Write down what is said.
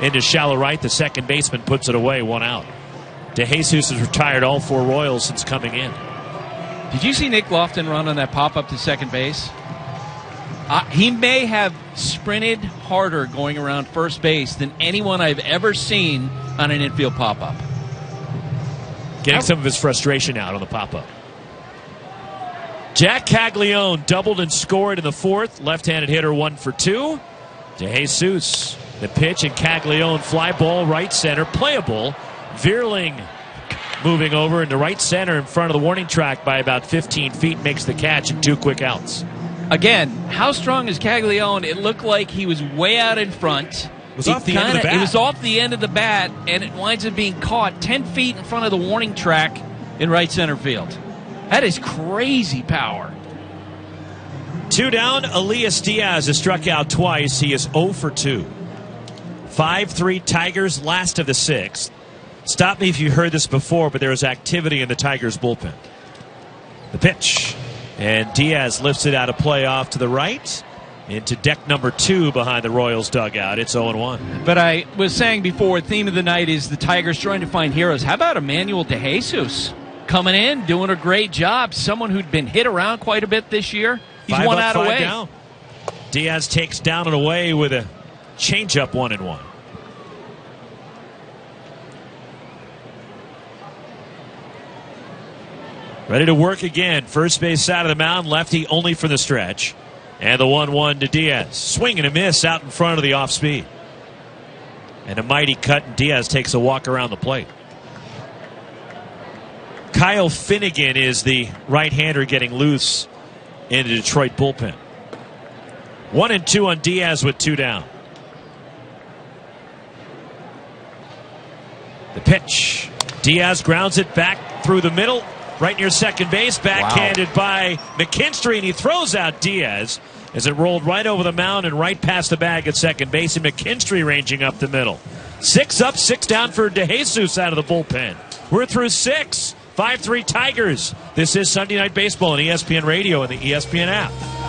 into shallow right. The second baseman puts it away, 1 out. DeJesus has retired all 4 Royals since coming in. Did you see Nick Lofton run on that pop-up to second base? He may have sprinted harder going around first base than anyone I've ever seen on an infield pop-up. Getting some of his frustration out on the pop-up. Jack Caglione doubled and scored in the 4th. Left-handed hitter, 1 for 2. DeJesus, the pitch, and Caglione fly ball right center, playable. Vierling moving over into right center in front of the warning track by about 15 feet, makes the catch and 2 quick outs. Again, how strong is Caglione? It looked like he was way out in front. It was off the end of the bat. It was off the end of the bat, and it winds up being caught 10 feet in front of the warning track in right center field. That is crazy power. 2 down. Elias Diaz has struck out twice. He is 0 for 2. 5-3 Tigers, last of the 6th. Stop me if you heard this before, but there is activity in the Tigers bullpen. The pitch. And Diaz lifts it out of play off to the right into deck number 2 behind the Royals dugout. It's 0-1. But I was saying before, theme of the night is the Tigers trying to find heroes. How about Emmanuel DeJesus coming in, doing a great job? Someone who'd been hit around quite a bit this year. He's 5 1 up, out 5 away. Down. Diaz takes down and away with a changeup, 1-1. Ready to work again. First base side of the mound. Lefty only for the stretch. And the 1-1 to Diaz. Swing and a miss out in front of the off speed. And a mighty cut, and Diaz takes a walk around the plate. Kyle Finnegan is the right-hander getting loose in the Detroit bullpen. 1-2 on Diaz with 2 down. The pitch. Diaz grounds it back through the middle. Right near second base, backhanded by McKinstry, and he throws out Diaz as it rolled right over the mound and right past the bag at second base, and McKinstry ranging up the middle. 6 up, 6 down for DeJesus out of the bullpen. We're through 6. 5-3 Tigers. This is Sunday Night Baseball on ESPN Radio and the ESPN app.